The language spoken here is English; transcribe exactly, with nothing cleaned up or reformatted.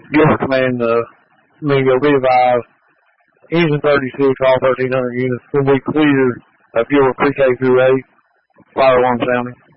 Gill Command, uh, Mingo, be advised, Engine thirty-six, all thirteen hundred units will be cleared of your pre-K through eight fire alarm sounding.